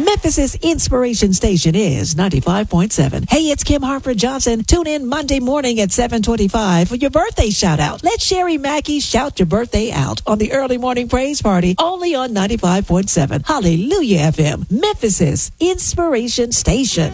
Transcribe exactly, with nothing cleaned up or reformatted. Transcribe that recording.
Memphis's inspiration station is ninety-five point seven. Hey, it's Kim Harper Johnson. Tune in Monday morning at seven twenty-five for your birthday shout out. Let Sherry Mackey shout your birthday out on the early morning praise party only on ninety-five point seven. Hallelujah F M, Memphis's inspiration station.